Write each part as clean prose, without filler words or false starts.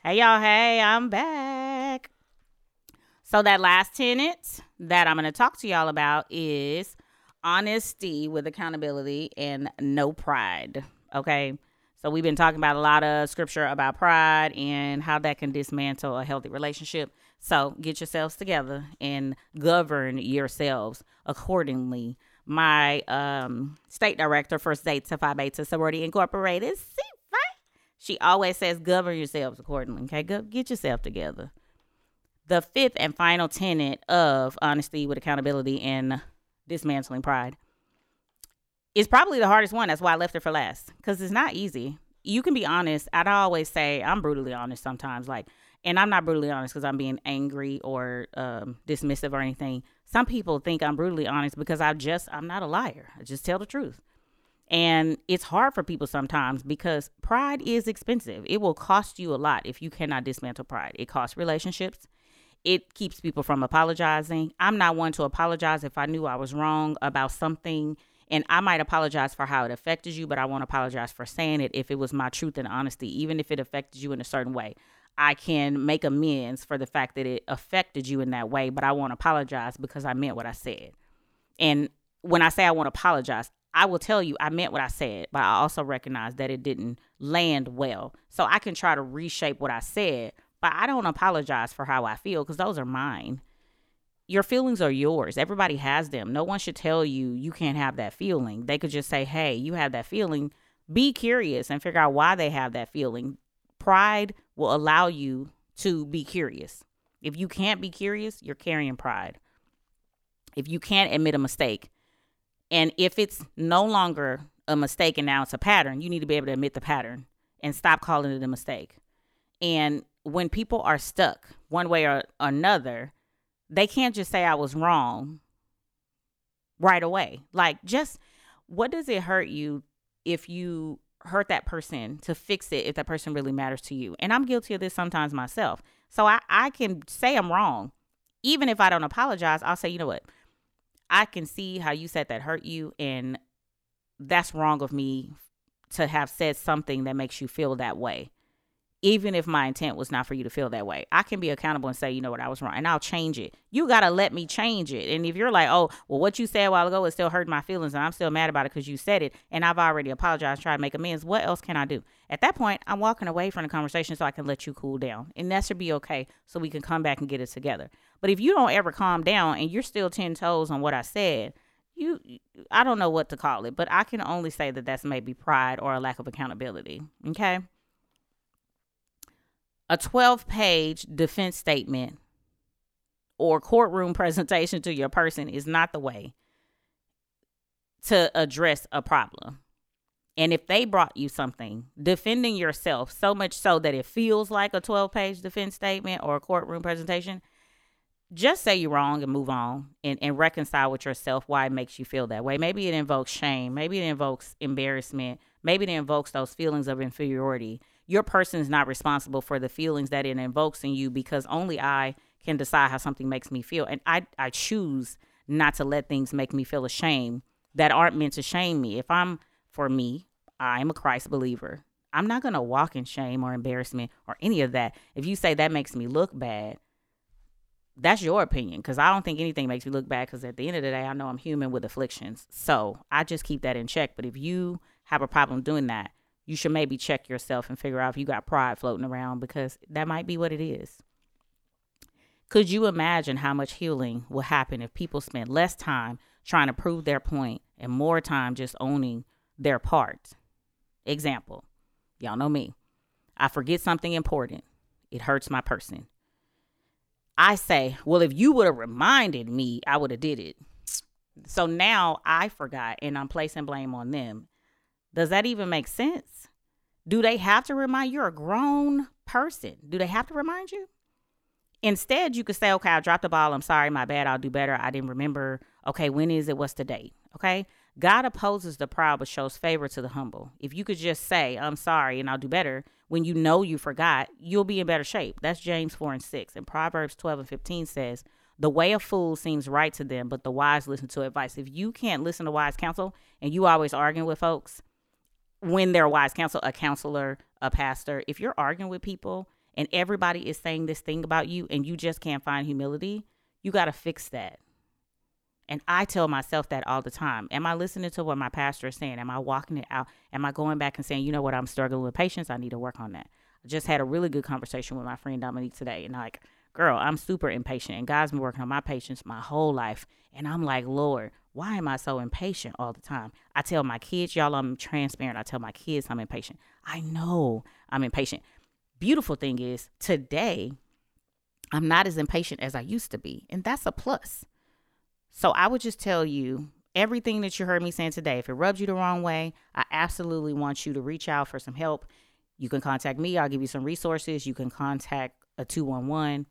Hey, y'all. Hey, I'm back. So, that last tenet that I'm going to talk to y'all about is honesty with accountability and no pride. Okay. So, we've been talking about a lot of scripture about pride and how that can dismantle a healthy relationship. So, get yourselves together and govern yourselves accordingly. My state director for State Phi Beta Sorority Incorporated, she always says, govern yourselves accordingly. Okay, get yourself together. The fifth and final tenet of honesty with accountability and dismantling pride is probably the hardest one. That's why I left it for last, because it's not easy. You can be honest. I'd always say I'm brutally honest sometimes. And I'm not brutally honest because I'm being angry or dismissive or anything. Some people think I'm brutally honest because I'm not a liar. I just tell the truth. And it's hard for people sometimes because pride is expensive. It will cost you a lot if you cannot dismantle pride. It costs relationships. It keeps people from apologizing. I'm not one to apologize if I knew I was wrong about something. And I might apologize for how it affected you, but I won't apologize for saying it if it was my truth and honesty, even if it affected you in a certain way. I can make amends for the fact that it affected you in that way, but I won't apologize because I meant what I said. And when I say I won't apologize, I will tell you I meant what I said, but I also recognize that it didn't land well. So I can try to reshape what I said, but I don't apologize for how I feel because those are mine. Your feelings are yours. Everybody has them. No one should tell you you can't have that feeling. They could just say, hey, you have that feeling. Be curious and figure out why they have that feeling. Pride will allow you to be curious. If you can't be curious, you're carrying pride. If you can't admit a mistake, and if it's no longer a mistake and now it's a pattern, you need to be able to admit the pattern and stop calling it a mistake. And when people are stuck one way or another, they can't just say I was wrong right away. Just what does it hurt you if you hurt that person to fix it if that person really matters to you? And I'm guilty of this sometimes myself. So I can say I'm wrong. Even if I don't apologize, I'll say, you know what? I can see how you said that hurt you, and that's wrong of me to have said something that makes you feel that way. Even if my intent was not for you to feel that way, I can be accountable and say, you know what, I was wrong, and I'll change it. You got to let me change it. And if you're like, oh, well, what you said a while ago is still hurting my feelings, and I'm still mad about it because you said it, and I've already apologized, tried to make amends, what else can I do? At that point, I'm walking away from the conversation so I can let you cool down. And that should be okay so we can come back and get it together. But if you don't ever calm down and you're still 10 toes on what I said, I don't know what to call it, but I can only say that that's maybe pride or a lack of accountability. Okay? A 12-page defense statement or courtroom presentation to your person is not the way to address a problem. And if they brought you something, defending yourself so much so that it feels like a 12-page defense statement or a courtroom presentation, just say you're wrong and move on and reconcile with yourself why it makes you feel that way. Maybe it invokes shame. Maybe it invokes embarrassment. Maybe it invokes those feelings of inferiority. Your person is not responsible for the feelings that it invokes in you because only I can decide how something makes me feel. And I choose not to let things make me feel ashamed that aren't meant to shame me. For me, I'm a Christ believer. I'm not going to walk in shame or embarrassment or any of that. If you say that makes me look bad, that's your opinion, because I don't think anything makes me look bad, because at the end of the day, I know I'm human with afflictions. So I just keep that in check. But if you have a problem doing that, you should maybe check yourself and figure out if you got pride floating around, because that might be what it is. Could you imagine how much healing will happen if people spend less time trying to prove their point and more time just owning their part? Example, y'all know me. I forget something important. It hurts my person. I say, well, if you would have reminded me, I would have did it. So now I forgot and I'm placing blame on them. Does that even make sense? Do they have to remind you? You're a grown person? Do they have to remind you? Instead, you could say, okay, I dropped the ball. I'm sorry. My bad. I'll do better. I didn't remember. Okay, when is it? What's the date? Okay. God opposes the proud but shows favor to the humble. If you could just say, I'm sorry and I'll do better when you know you forgot, you'll be in better shape. That's James 4:6. And Proverbs 12:15 says, the way of fools seems right to them, but the wise listen to advice. If you can't listen to wise counsel and you always arguing with folks when they're wise counsel, a counselor, a pastor, if you're arguing with people and everybody is saying this thing about you and you just can't find humility, you got to fix that. And I tell myself that all the time. Am I listening to what my pastor is saying? Am I walking it out? Am I going back and saying, you know what, I'm struggling with patience. I need to work on that. I just had a really good conversation with my friend Dominique today. And like, girl, I'm super impatient. And God's been working on my patience my whole life. And I'm like, Lord, why am I so impatient all the time? I tell my kids, y'all, I'm transparent. I tell my kids I'm impatient. I know I'm impatient. Beautiful thing is today, I'm not as impatient as I used to be. And that's a plus. So I would just tell you everything that you heard me saying today. If it rubs you the wrong way, I absolutely want you to reach out for some help. You can contact me. I'll give you some resources. You can contact a 211.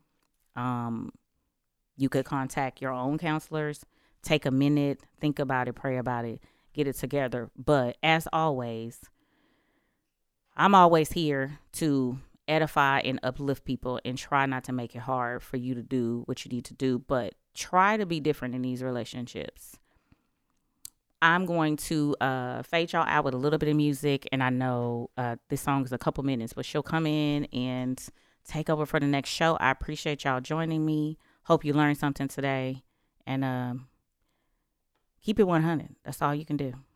You could contact your own counselors. Take a minute, think about it, pray about it, get it together. But as always, I'm always here to edify and uplift people and try not to make it hard for you to do what you need to do, but try to be different in these relationships. I'm going to fade y'all out with a little bit of music, and I know this song is a couple minutes, but she'll come in and take over for the next show. I appreciate y'all joining me. Hope you learned something today, and keep it 100. That's all you can do.